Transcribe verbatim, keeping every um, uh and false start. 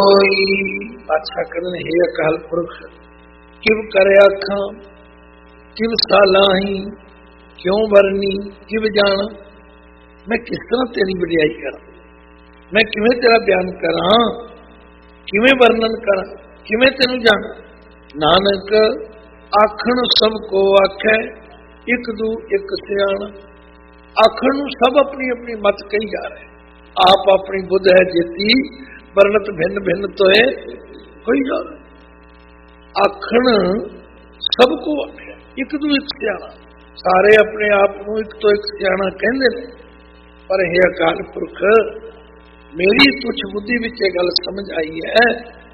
कोई पाछा करन हे अकाल पुरख किव करे आखां किव सालाही क्यों वरनी किव जाना। मैं किस तरह तेरी वडियाई करा, मैं किवें तेरा बयान करा, किवें वर्णन करा, किवें तेनू जाना। नानक आखण सब को आखै एक दू एक सियाणा। आखण नू सब अपनी अपनी मत कही जा रहे, आप अपनी बुद्ध है जेती वर्णत भिन्न भिन्न तोए कही जा रहे। आखण सबको आख्या एक दू एक सियाणा, सारे अपने आप को एक तो एक सियाणा कहते हैं। पर हे अकाल पुरख मेरी तुच्छ बुद्धि विच ये गल समझ आई है